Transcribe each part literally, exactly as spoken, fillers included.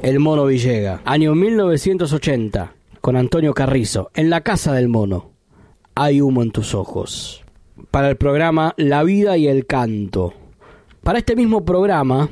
El Mono Villega. Año mil novecientos ochenta, con Antonio Carrizo, en la casa del mono. Hay humo en tus ojos. Para el programa La Vida y el Canto. Para este mismo programa,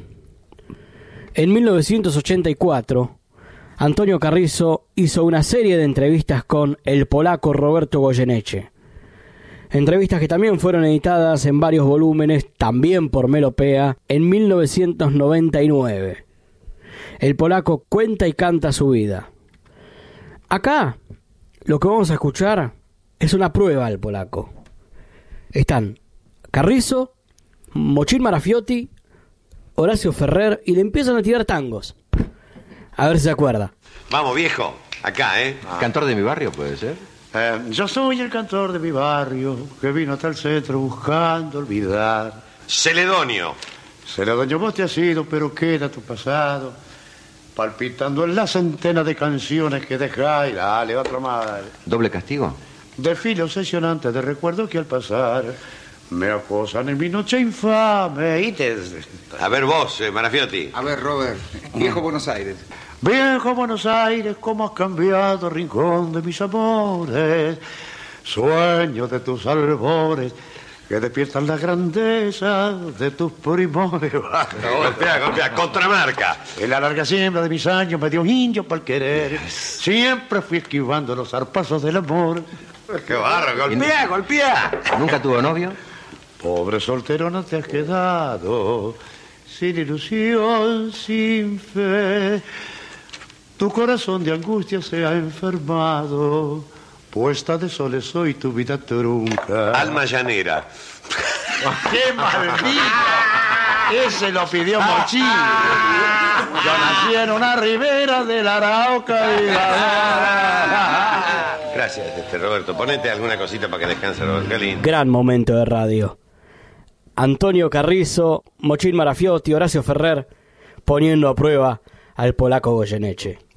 en mil novecientos ochenta y cuatro, Antonio Carrizo hizo una serie de entrevistas con el polaco Roberto Goyeneche. Entrevistas que también fueron editadas en varios volúmenes, también por Melopea, en mil novecientos noventa y nueve. El polaco cuenta y canta su vida. Acá, lo que vamos a escuchar es una prueba del polaco. Están Carrizo, Mochín Marafiotti, Horacio Ferrer, y le empiezan a tirar tangos. A ver si se acuerda. Vamos, viejo, acá, ¿eh? Ah. ¿Cantor de mi barrio puede ser? Eh, yo soy el cantor de mi barrio que vino hasta el centro buscando olvidar. Celedonio. Celedonio, vos te has ido, pero queda tu pasado, palpitando en la centena de canciones que dejáis. Dale, otra más. ¿Doble castigo? Desfile obsesionante de recuerdos que al pasar me acosan en mi noche infame. Y te... A ver vos, eh, Marafiotti. A ver, Robert, viejo Buenos Aires. Viejo Buenos Aires, cómo has cambiado, rincón de mis amores. Sueño de tus albores que despiertan la grandeza de tus primores. Golpea, golpea, contramarca. En la larga siembra de mis años me dio indio para el querer. Siempre fui esquivando los zarpazos del amor. ¡Qué barro! ¡Golpea, golpea! ¿Nunca tuvo novio? Pobre soltero, no te has quedado sin ilusión, sin fe. Tu corazón de angustia se ha enfermado. Puesta de soles soy tu vida trunca. Alma llanera. ¡Qué maldita! Ese lo pidió Mochín. Yo nací en una ribera de la Arauca y la... Gracias, este, Roberto. Ponete alguna cosita para que descanse, Roberto. Qué lindo. Gran momento de radio. Antonio Carrizo, Mochín Marafiotti, Horacio Ferrer, poniendo a prueba al polaco Goyeneche.